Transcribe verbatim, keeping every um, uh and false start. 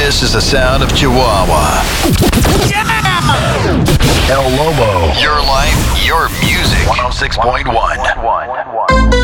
This is the sound of Chihuahua. Yeah! El Lobo. Your life, your music. one oh six point one.